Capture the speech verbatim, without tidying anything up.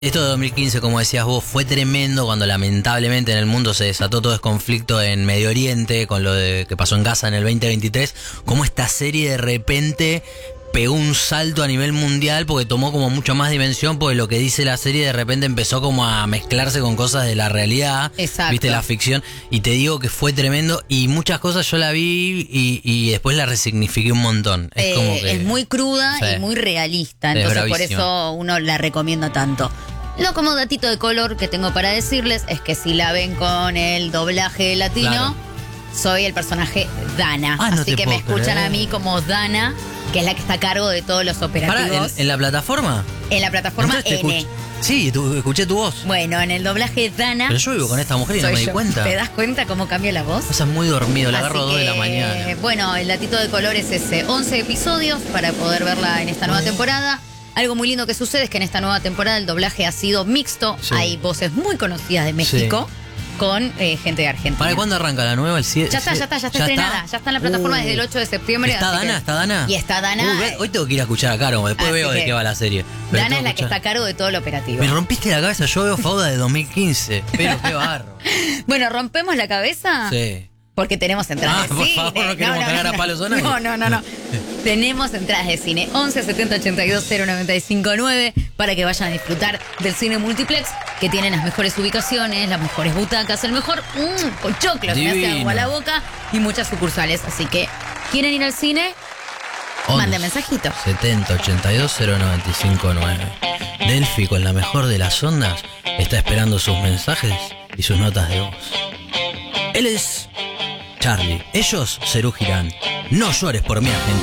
Esto de dos mil quince, como decías vos, fue tremendo cuando lamentablemente en el mundo se desató todo ese conflicto en Medio Oriente, con lo de que pasó en Gaza en el veinte veintitrés, como esta serie de repente pegó un salto a nivel mundial porque tomó como mucho más dimensión, porque lo que dice la serie de repente empezó como a mezclarse con cosas de la realidad. Exacto. Viste, la ficción, y te digo que fue tremendo, y muchas cosas yo la vi y, y después la resignifiqué un montón. Es, Eh, como que, es muy cruda sí. y muy realista, Es entonces por bravísima. eso uno la recomienda tanto. Lo como datito de color que tengo para decirles es que si la ven con el doblaje latino, Claro. soy el personaje Dana. Ah, no Así te que me puedo escuchan creer. a mí como Dana, que es la que está a cargo de todos los Pará, operativos ¿en, en la plataforma? en la plataforma Entonces te N. escuch- Sí, tu- escuché tu voz. Bueno, en el doblaje Dana. Pero yo vivo con esta mujer y no soy me di yo. cuenta. ¿Te das cuenta cómo cambia la voz? O sea, muy dormido, la Así agarro a dos de la que, mañana. Bueno, el datito de color es ese. once episodios para poder verla en esta nueva temporada. Algo muy lindo que sucede es que en esta nueva temporada el doblaje ha sido mixto. Sí. Hay voces muy conocidas de México con eh, gente de Argentina. ¿Para cuándo arranca la nueva? El siete, Ya está, ya está, ya está estrenada. Ya está en la plataforma Uh. desde el ocho de septiembre. ¿Está así Dana? que- ¿Está Dana? Y está Dana. Uh, ve- hoy tengo que ir a escuchar a Caro, después Así veo de que qué va la serie. Pero Dana tengo es la que está a escuchar. cargo de todo el operativo. Me rompiste la cabeza, yo veo Fauda de dos mil quince. Pero qué barro. Bueno, ¿rompemos la cabeza? Sí. Porque tenemos entradas Ah, de por cine. favor, no queremos cagar a palos a nadie. No, no, no, no. Tenemos entradas de cine. once setenta ochenta y dos cero noventa y cinco nueve para que vayan a disfrutar del cine multiplex, que tiene las mejores ubicaciones, las mejores butacas, el mejor mmm, pochoclo, se me hace Divino. agua a la boca, y muchas sucursales. Así que, ¿quieren ir al cine? Mande mensajito. setenta ochenta y dos cero noventa y cinco nueve. Delphi, con la mejor de las ondas, está esperando sus mensajes y sus notas de voz. Él es Charlie. Ellos, Serú Girán. No llores por mí, Argentina.